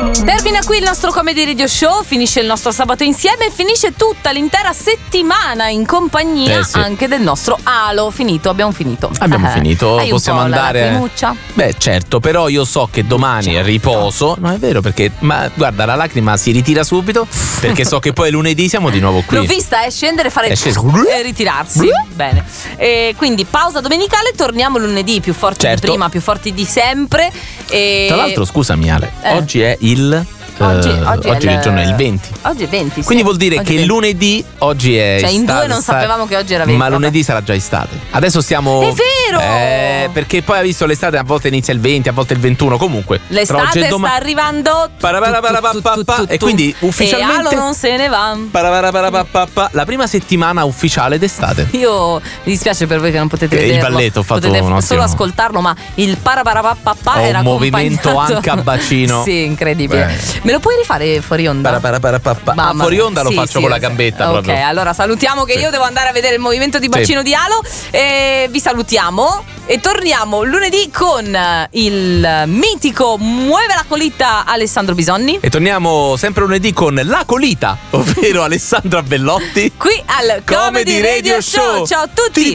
Termina qui il nostro Comedy Radio Show, finisce il nostro sabato insieme e finisce tutta l'intera settimana in compagnia anche del nostro Alo. Abbiamo finito. Finito, hai possiamo un po' andare. La lacrimuccia? Beh, certo, però io so che domani è riposo. No, è vero, perché guarda, la lacrima si ritira subito, perché so che poi lunedì siamo di nuovo qui. L'ho vista scendere, fare e ritirarsi. Bene. Quindi pausa domenicale, torniamo lunedì più forti di prima, più forti di sempre. Tra l'altro, scusami Ale, oggi è il Oggi il giorno è il 20. Oggi è 20. Quindi vuol dire che lunedì oggi è estate. Cioè in due non sapevamo che oggi era 20. Ma lunedì sarà già estate. Adesso stiamo. È vero! Perché poi ha visto l'estate, a volte inizia il 20, a volte il 21. Comunque l'estate sta arrivando. E quindi ufficialmente. E Alo non se ne va. La prima settimana ufficiale d'estate. Io mi dispiace per voi che non potete vederlo. Il balletto ho fatto potete solo ascoltarlo, ma il paraparapapà era un movimento anche a bacino. Sì, incredibile. Me lo puoi rifare fuori onda? Fuori onda lo faccio con la gambetta. Ok, allora salutiamo che io devo andare a vedere il movimento di bacino di Alo. Vi salutiamo e torniamo lunedì con il mitico Muove la colita Alessandro Bisonni. E torniamo sempre lunedì con La Colita, ovvero Alessandra Bellotti, qui al Comedy Radio Show. Ciao a tutti.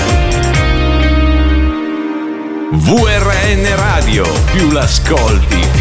VRN Radio, più l'ascolti